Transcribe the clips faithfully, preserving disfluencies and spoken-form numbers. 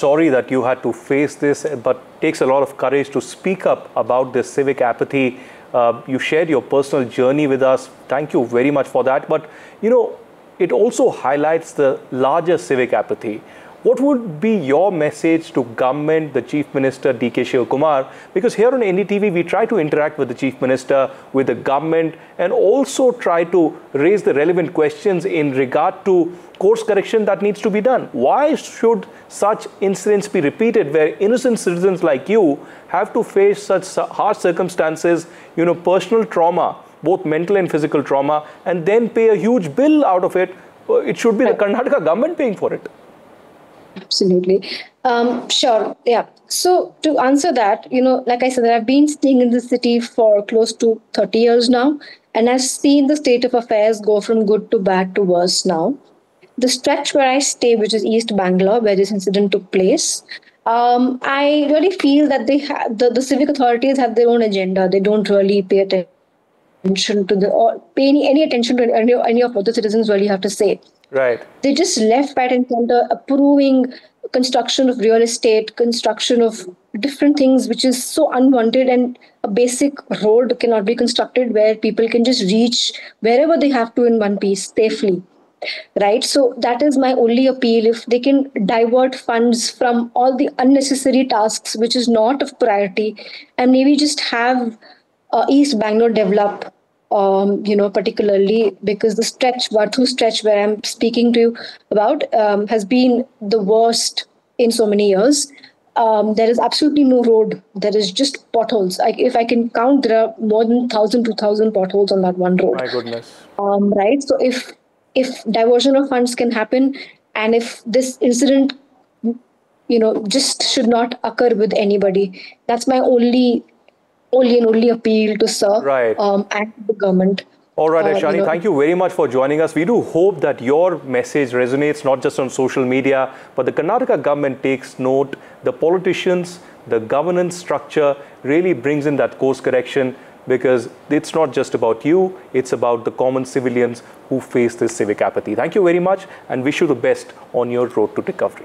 sorry that you had to face this, but it takes a lot of courage to speak up about this civic apathy. Uh, you shared your personal journey with us. Thank you very much for that. But, you know, it also highlights the larger civic apathy. What would be your message to government, the Chief Minister, D K Shivakumar? Because here on N D T V, we try to interact with the Chief Minister, with the government, and also try to raise the relevant questions in regard to course correction that needs to be done. Why should such incidents be repeated where innocent citizens like you have to face such harsh circumstances, you know, personal trauma, both mental and physical trauma, and then pay a huge bill out of it? It should be the Karnataka government paying for it. Absolutely. Um, sure. Yeah. So to answer that, you know, like I said, I've been staying in the city for close to thirty years now, and I've seen the state of affairs go from good to bad to worse now. The stretch where I stay, which is East Bangalore, where this incident took place, um, I really feel that they ha- the, the civic authorities have their own agenda. They don't really pay attention to the or pay any, any attention to any, any of what the citizens really have to say. Right. They just left, right, and center approving construction of real estate, construction of different things, which is so unwanted, and a basic road cannot be constructed where people can just reach wherever they have to in one piece safely. Right. So that is my only appeal. If they can divert funds from all the unnecessary tasks, which is not of priority, and maybe just have uh, East Bangalore develop. Um, you know, particularly because the stretch, Varthu stretch where I'm speaking to you about um, has been the worst in so many years. Um, there is absolutely no road. There is just potholes. I, if I can count, there are more than one thousand, two thousand potholes on that one road. My goodness. Um, right. So if if diversion of funds can happen, and if this incident, you know, just should not occur with anybody, that's my only only and only appeal to Sir right. um, and the government. All right, uh, Aishani, you know, thank you very much for joining us. We do hope that your message resonates not just on social media, but the Karnataka government takes note. The politicians, the governance structure really brings in that course correction, because it's not just about you, it's about the common civilians who face this civic apathy. Thank you very much, and wish you the best on your road to recovery.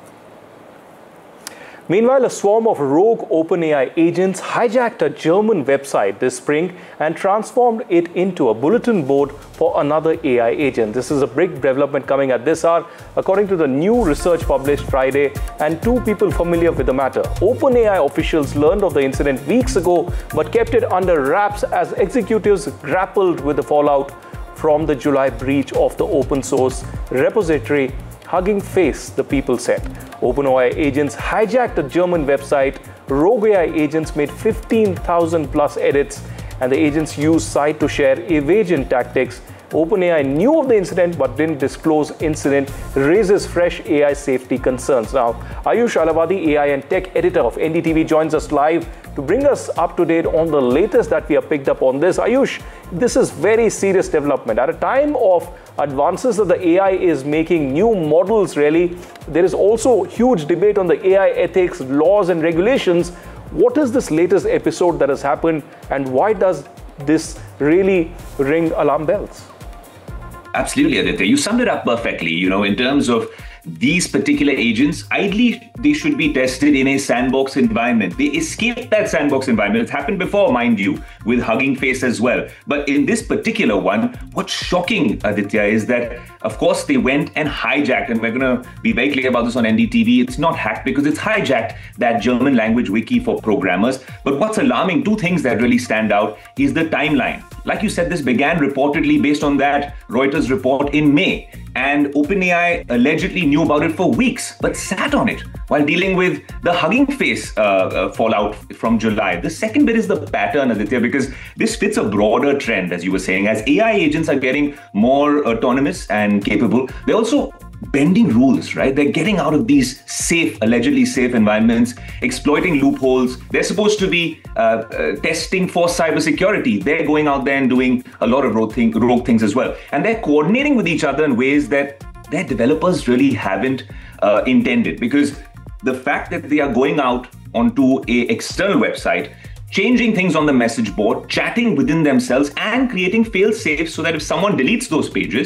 Meanwhile, a swarm of rogue OpenAI agents hijacked a German website this spring and transformed it into a bulletin board for another A I agent. This is a big development coming at this hour, according to the new research published Friday, and two people familiar with the matter. OpenAI officials learned of the incident weeks ago, but kept it under wraps as executives grappled with the fallout from the July breach of the open source repository Hugging Face, the people said. OpenAI agents hijacked a German website. Rogue A I agents made fifteen thousand plus edits, and the agents used site to share evasion tactics. OpenAI knew of the incident but didn't disclose incident, raises fresh A I safety concerns. Now, Ayush Alavadi, A I and tech editor of N D T V, joins us live to bring us up to date on the latest that we have picked up on this. Ayush, this is very serious development. At a time of advances that the A I is making, new models really, there is also huge debate on the A I ethics, laws and regulations. What is this latest episode that has happened, and why does this really ring alarm bells? Absolutely, Aditya. You summed it up perfectly. You know, in terms of these particular agents, ideally, they should be tested in a sandbox environment. They escaped that sandbox environment. It's happened before, mind you, with Hugging Face as well. But in this particular one, what's shocking, Aditya, is that, of course, they went and hijacked, and we're going to be very clear about this on N D T V. It's not hacked because it's hijacked that German language wiki for programmers. But what's alarming, two things that really stand out, is the timeline. Like you said, this began reportedly based on that Reuters report in May. And OpenAI allegedly knew about it for weeks, but sat on it while dealing with the Hugging Face uh, uh, fallout from July. The second bit is the pattern, Aditya, because this fits a broader trend, as you were saying. As A I agents are getting more autonomous and capable, they're also bending rules, right? They're getting out of these safe, allegedly safe environments, exploiting loopholes. They're supposed to be uh, uh, testing for cybersecurity. They're going out there and doing a lot of rogue, thing, rogue things as well. And they're coordinating with each other in ways that their developers really haven't uh, intended. Because the fact that they are going out onto an external website, changing things on the message board, chatting within themselves, and creating fail-safes so that if someone deletes those pages,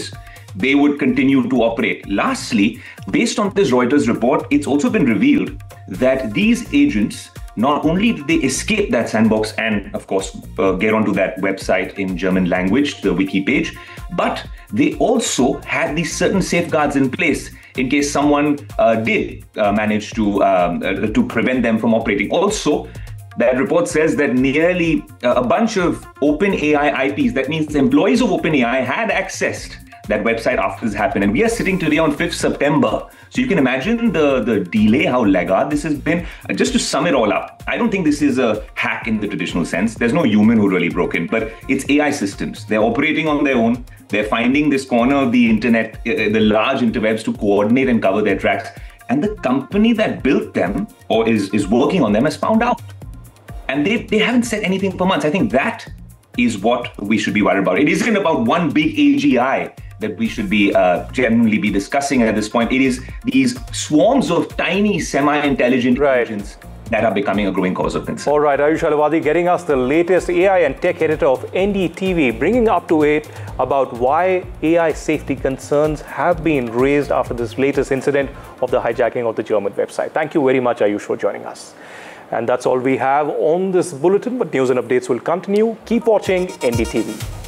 they would continue to operate. Lastly, based on this Reuters report, it's also been revealed that these agents, not only did they escape that sandbox and, of course, uh, get onto that website in German language, the wiki page, but they also had these certain safeguards in place in case someone uh, did uh, manage to um, uh, to prevent them from operating. Also, that report says that nearly uh, a bunch of OpenAI I Ps, that means the employees of OpenAI, had accessed that website after this happened. And we are sitting today on fifth September. So you can imagine the, the delay, how laggard this has been. Uh, just to sum it all up, I don't think this is a hack in the traditional sense. There's no human who really broke in, but it's A I systems. They're operating on their own. They're finding this corner of the internet, uh, the large interwebs, to coordinate and cover their tracks. And the company that built them or is, is working on them has found out. And they, they haven't said anything for months. I think that is what we should be worried about. It isn't about one big A G I that we should be uh, genuinely be discussing at this point. It is these swarms of tiny semi-intelligent right. agents that are becoming a growing cause of concern. All right, Ayush Ahluwalia getting us the latest A I and tech editor of N D T V, bringing up to date about why A I safety concerns have been raised after this latest incident of the hijacking of the German website. Thank you very much, Ayush, for joining us. And that's all we have on this bulletin, but news and updates will continue. Keep watching N D T V.